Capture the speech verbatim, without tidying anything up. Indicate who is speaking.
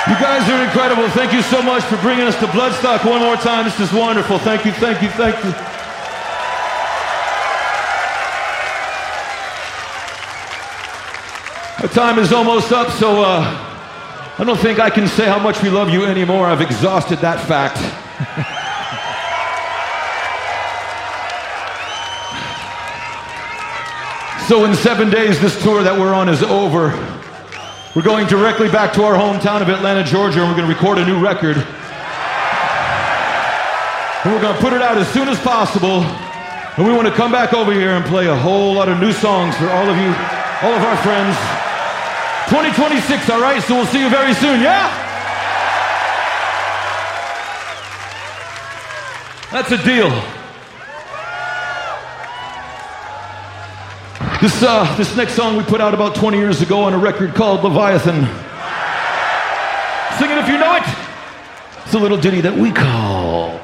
Speaker 1: You guys are incredible. Thank you so much for bringing us to Bloodstock one more time. This is wonderful. Thank you, thank you, thank you. Our time is almost up, so uh, I don't think I can say how much we love you anymore. I've exhausted that fact. So in seven days, this tour that we're on is over. We're going directly back to our hometown of Atlanta, Georgia, and we're going to record a new record. And we're going to put it out as soon as possible. And we want to come back over here and play a whole lot of new songs for all of you, all of our friends. twenty twenty-six, all right? So we'll see you very soon, yeah? That's a deal. This, uh, this next song we put out about twenty years ago on a record called Leviathan. Sing it if you know it. It's a little ditty that we call